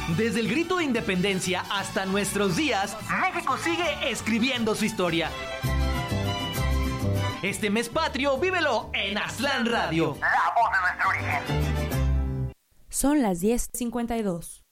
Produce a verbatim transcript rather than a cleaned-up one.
Desde el grito de independencia hasta nuestros días, México sigue escribiendo su historia. Este mes patrio, vívelo en Aztlán Radio. La voz de nuestro origen. Son las diez cincuenta y dos.